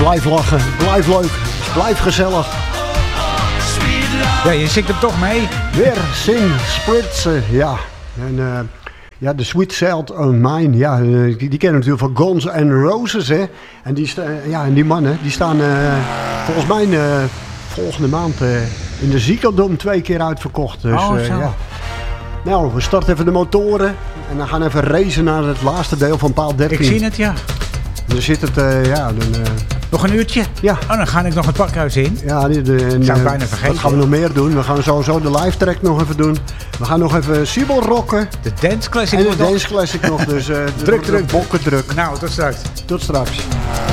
Blijf lachen, blijf leuk, blijf gezellig. Ja, je zingt hem toch mee? Weer Sing Spritsen, ja. En ja, de Sweet Child of Mine, ja, die kennen natuurlijk van Guns N' Roses, hè. En die mannen, die staan volgens mij volgende maand in de Ziggo Dome 2 keer uitverkocht. Dus, ja. Nou, we starten even de motoren en dan gaan even racen naar het laatste deel van paal 13. Ik zie het, ja. Dan zit het, nog een uurtje? Ja. Oh, dan ga ik nog het pakhuis in. Ja, zou ik bijna vergeten. Wat gaan we nog meer doen? We gaan sowieso de live track nog even doen. We gaan nog even Siebel rocken. De Dance Classic. En de Dance Classic nog. Dus druk. bokken druk. Nou, tot straks. Tot straks.